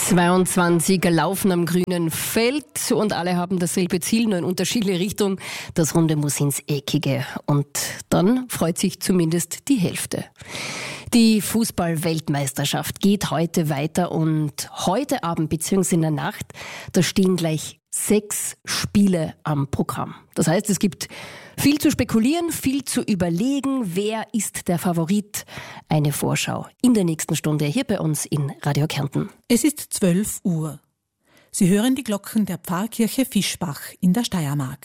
22 laufen am grünen Feld und alle haben dasselbe Ziel, nur in unterschiedliche Richtung. Das Runde muss ins Eckige und dann freut sich zumindest die Hälfte. Die Fußball-Weltmeisterschaft geht heute weiter und heute Abend bzw. in der Nacht, da stehen gleich 6 Spiele am Programm. Das heißt, es gibt viel zu spekulieren, viel zu überlegen, wer ist der Favorit. Eine Vorschau in der nächsten Stunde hier bei uns in Radio Kärnten. Es ist 12 Uhr. Sie hören die Glocken der Pfarrkirche Fischbach in der Steiermark.